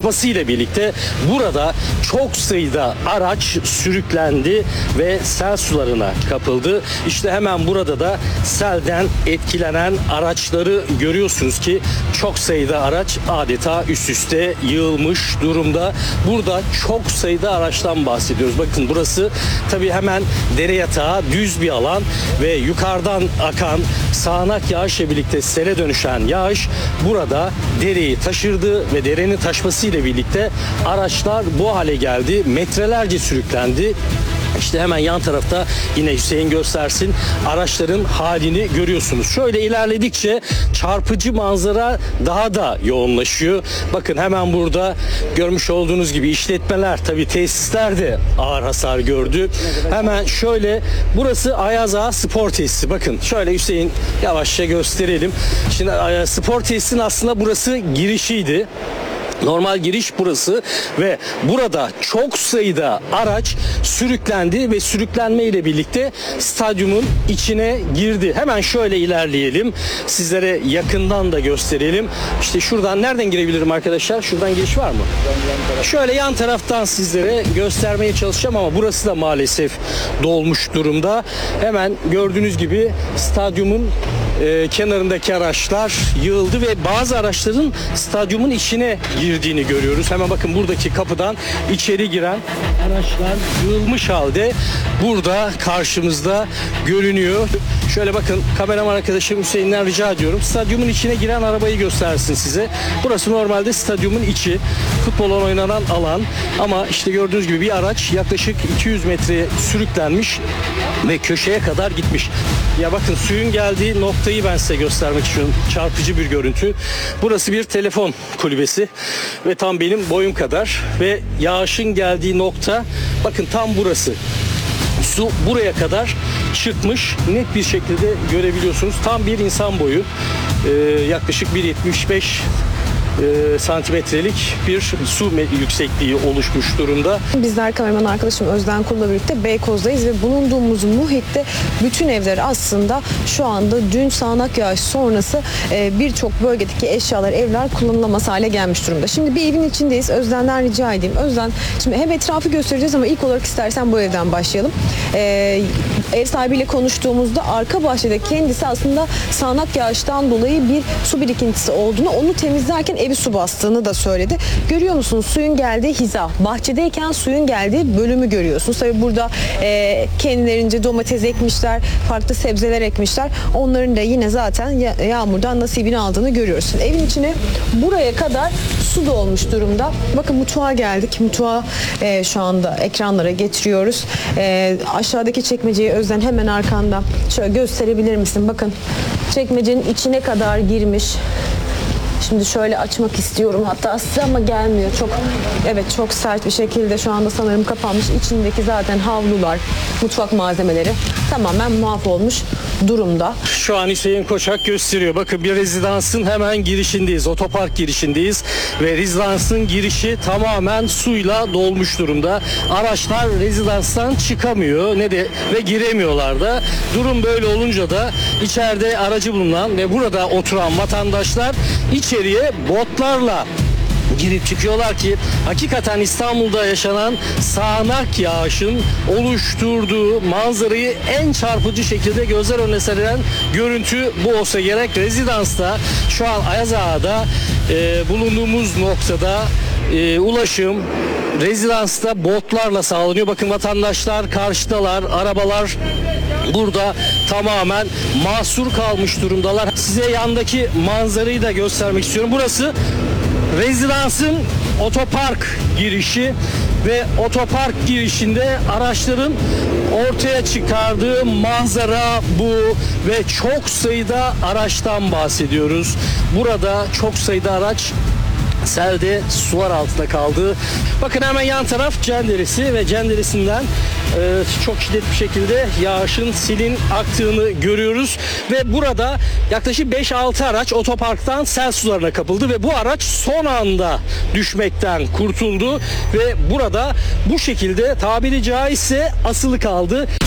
taşmasıyla birlikte burada çok sayıda araç sürüklendi ve sel sularına kapıldı. İşte hemen burada da selden etkilenen araçları görüyorsunuz ki çok sayıda araç adeta üst üste yığılmış durumda. Burada çok sayıda araçtan bahsediyoruz. Bakın burası tabii hemen dere yatağı, düz bir alan ve yukarıdan akan sağanak yağışla birlikte sele dönüşen yağış burada dereyi taşırdı ve derenin taşmasıyla birlikte araçlar bu hale geldi. Metrelerce sürüklendi. İşte hemen yan tarafta yine Hüseyin göstersin, araçların halini görüyorsunuz. Şöyle ilerledikçe çarpıcı manzara daha da yoğunlaşıyor. Bakın hemen burada görmüş olduğunuz gibi işletmeler, tabii tesisler de ağır hasar gördü. Hemen şöyle, burası Ayaz Ağa Spor Tesisi. Bakın şöyle Hüseyin yavaşça gösterelim. Şimdi spor tesisinin aslında burası girişiydi. Normal giriş burası ve burada çok sayıda araç sürüklendi ve sürüklenme ile birlikte stadyumun içine girdi. Hemen şöyle ilerleyelim. Sizlere yakından da gösterelim. İşte şuradan nereden girebilirim arkadaşlar? Şuradan giriş var mı? Şöyle yan taraftan sizlere göstermeye çalışacağım ama burası da maalesef dolmuş durumda. Hemen gördüğünüz gibi stadyumun kenarındaki araçlar yığıldı ve bazı araçların stadyumun içine girdiğini görüyoruz. Hemen bakın buradaki kapıdan içeri giren araçlar yığılmış halde burada karşımızda görünüyor. Şöyle bakın, kameraman arkadaşım Hüseyin'den rica ediyorum. Stadyumun içine giren arabayı göstersin size. Burası normalde stadyumun içi. Futbol oynanan alan ama işte gördüğünüz gibi bir araç yaklaşık 200 metreye sürüklenmiş ve köşeye kadar gitmiş. Ya bakın, suyun geldiği noktayı ben size göstermek istiyorum. Çarpıcı bir görüntü. Burası bir telefon kulübesi ve tam benim boyum kadar ve yağışın geldiği nokta bakın tam burası. Su buraya kadar çıkmış, net bir şekilde görebiliyorsunuz. Tam bir insan boyu, yaklaşık 1,75 santimetrelik bir su yüksekliği oluşmuş durumda. Bizler kameraman arkadaşım Özden Kul'la birlikte Beykoz'dayız ve bulunduğumuz muhitte bütün evler aslında şu anda dün sağanak yağış sonrası birçok bölgedeki eşyalar, evler kullanılamaz hale gelmiş durumda. Şimdi bir evin içindeyiz. Özden'den rica edeyim. Özden, şimdi hem etrafı göstereceğiz ama ilk olarak istersen bu evden başlayalım. Ev sahibiyle konuştuğumuzda arka bahçede kendisi aslında sağanak yağıştan dolayı bir su birikintisi olduğunu, onu temizlerken evi su bastığını da söyledi. Görüyor musunuz suyun geldiği hiza? Bahçedeyken suyun geldiği bölümü görüyorsunuz. Tabii burada kendilerince domates ekmişler, farklı sebzeler ekmişler. Onların da yine zaten yağmurdan nasibini aldığını görüyoruz. Evin içine buraya kadar su dolmuş durumda. Bakın mutfağa geldik. Mutfağı şu anda ekranlara getiriyoruz. Aşağıdaki çekmeceyi Özden hemen arkanda. Şöyle gösterebilir misin? Bakın çekmecenin içine kadar girmiş. Şimdi şöyle açmak istiyorum hatta size ama gelmiyor. Çok sert bir şekilde şu anda sanırım kapanmış. İçindeki zaten havlular, mutfak malzemeleri tamamen mahvolmuş durumda. Şu an Hüseyin Koçak gösteriyor. Bakın bir rezidansın hemen girişindeyiz. Otopark girişindeyiz ve rezidansın girişi tamamen suyla dolmuş durumda. Araçlar rezidanstan çıkamıyor ve giremiyorlar da. Durum böyle olunca da içeride aracı bulunan ve burada oturan vatandaşlar içeriye botlarla girip çıkıyorlar ki hakikaten İstanbul'da yaşanan sağanak yağışın oluşturduğu manzarayı en çarpıcı şekilde gözler önüne serilen görüntü bu olsa gerek. Rezidansta şu an Ayaz Ağa'da bulunduğumuz noktada ulaşım rezidansta botlarla sağlanıyor. Bakın vatandaşlar karşıdalar, arabalar burada tamamen mahsur kalmış durumdalar. Size yandaki manzarayı da göstermek istiyorum. Burası rezidansın otopark girişi ve otopark girişinde araçların ortaya çıkardığı manzara bu ve çok sayıda araçtan bahsediyoruz. Burada çok sayıda araç selde sular altında kaldı. Bakın hemen yan taraf Cenderesi ve Cenderesi'nden çok şiddetli bir şekilde yağışın, silin aktığını görüyoruz ve burada yaklaşık 5-6 araç otoparktan sel sularına kapıldı ve bu araç son anda düşmekten kurtuldu ve burada bu şekilde tabiri caizse asılı kaldı.